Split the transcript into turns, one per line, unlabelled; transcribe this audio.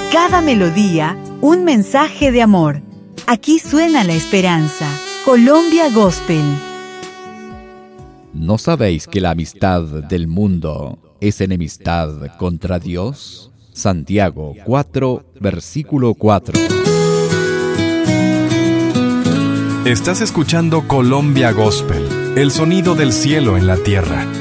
Cada melodía, un mensaje de amor. Aquí suena la esperanza. Colombia Gospel.
¿No sabéis que la amistad del mundo es enemistad contra Dios? Santiago 4, versículo 4.
Estás escuchando Colombia Gospel, el sonido del cielo en la tierra.